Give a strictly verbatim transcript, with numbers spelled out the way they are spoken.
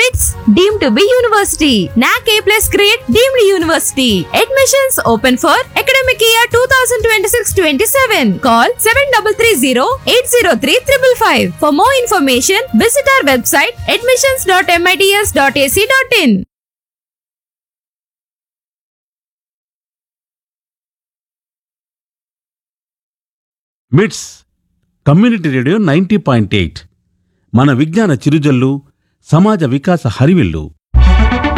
MITS deemed to be university. N A C A plus grade deemed university. Admissions open for academic year twenty twenty-six twenty-seven. Call seven three three zero eight zero three five five five. For more information, visit our website admissions dot mits dot a c dot in. మిట్స్ community radio ninety point eight మన విజ్ఞాన చిరుజల్లు, సమాజ వికాస హరివిల్లు.